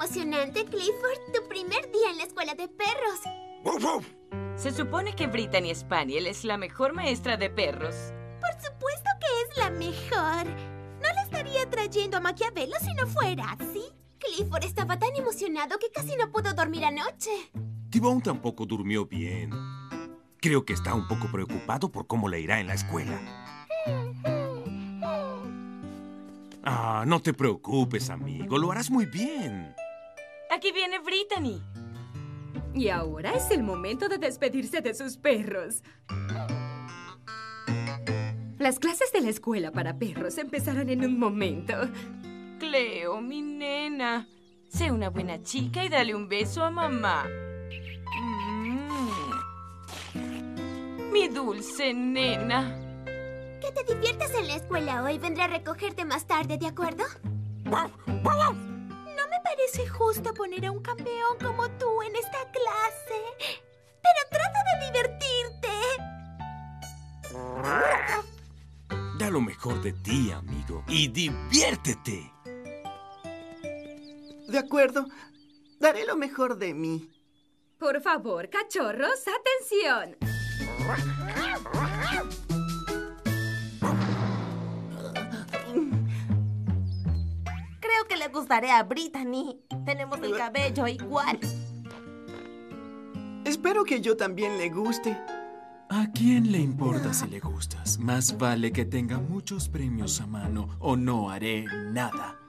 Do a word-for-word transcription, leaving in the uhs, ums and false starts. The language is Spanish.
emocionante, Clifford. Tu primer día en la escuela de perros. ¡Woof, woof! Se supone que Brittany Spaniel es la mejor maestra de perros. Por supuesto que es la mejor. No le estaría trayendo a Maquiavelo si no fuera así. Clifford estaba tan emocionado que casi no pudo dormir anoche. T-Bone tampoco durmió bien. Creo que está un poco preocupado por cómo le irá en la escuela. Ah, no te preocupes, amigo. Lo harás muy bien. Aquí viene Brittany. Y ahora es el momento de despedirse de sus perros. Las clases de la escuela para perros empezarán en un momento. Cleo, mi nena. Sé una buena chica y dale un beso a mamá. Mm. Mi dulce nena. Que te diviertas en la escuela hoy. Vendré a recogerte más tarde, ¿de acuerdo? ¡Woof, woof! No me parece justo poner a un campeón como tú en esta clase. Pero trata de divertirte. Da lo mejor de ti, amigo. Y diviértete. De acuerdo. Daré lo mejor de mí. Por favor, cachorros, atención. Creo que le gustaré a Brittany. Tenemos el cabello igual. Espero que yo también le guste. ¿A quién le importa si le gustas? Más vale que tenga muchos premios a mano o no haré nada.